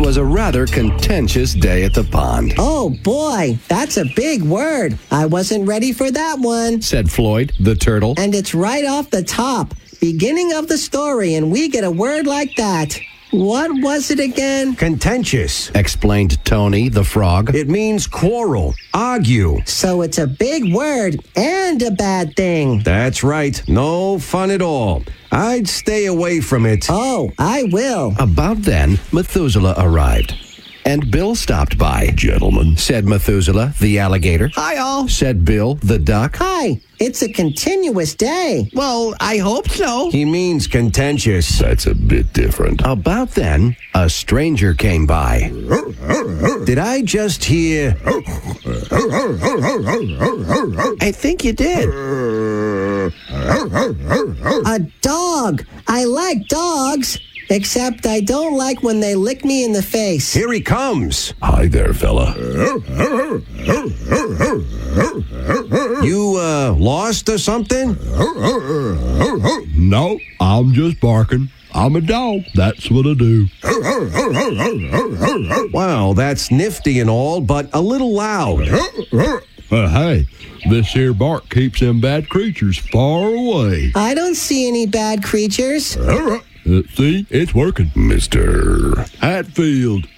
was a rather contentious day at the pond, Oh, boy, that's a big word. I wasn't ready for that one. said Floyd, the turtle. And it's right off the top. Beginning of the story, and we get a word like that. What was it again? Contentious. Explained Tony, the frog. It means quarrel, argue. So it's a big word and a bad thing. That's right. No fun at all. I'd stay away from it. Oh, I will. About then, Methuselah arrived. And Bill stopped by. Gentlemen, said Methuselah, the alligator. Hi, all. Said Bill, the duck. Hi, it's a continuous day. Well, I hope so. He means contentious. That's a bit different. About then, a stranger came by. Did I just hear? I think you did. A dog. I like dogs, except I don't like when they lick me in the face. Here he comes. Hi there, fella. You, lost or something? No, I'm just barking. I'm a dog. That's what I do. Wow, that's nifty and all, but a little loud. Hey, this here bark keeps them bad creatures far away. I don't see any bad creatures. See, it's working. Mr. Hatfield.